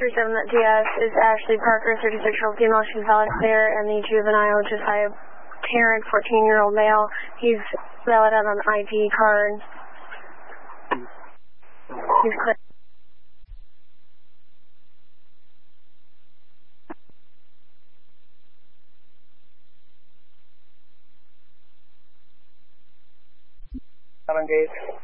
537.DS is Ashley Parker, 36-year-old female. She's valid clear, and the juvenile Josiah Tarrant, 14-year-old male. He's valid on an ID card. He's clear. Engage.